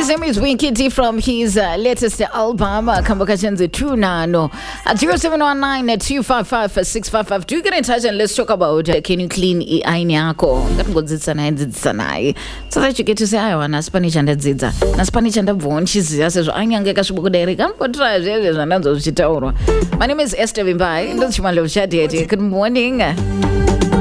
His name is Winkity from his latest album, Kambakachenzi Tunano. At 0719-255-655. Do get in touch and let's talk about can you clean aini yako? So that you get to say, I want Spanish and Zidza. Na Spanish and Vonchis, says, I am My name is Esther Vimbai. Good morning.